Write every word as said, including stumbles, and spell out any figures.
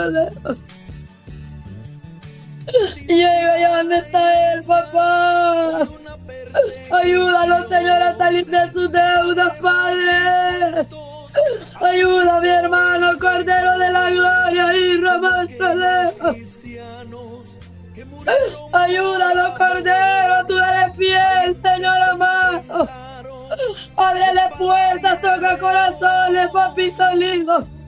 lejos. Llega allá donde está él, papá. Ayúdalo, Señor, a salir de sus deudas, Padre. Ayuda a mi hermano, Cordero de la Gloria, y lejos. Ayúdalo, Cordero, tú eres fiel, Señor amado. Ábrele puertas, toca corazones, papito lindo.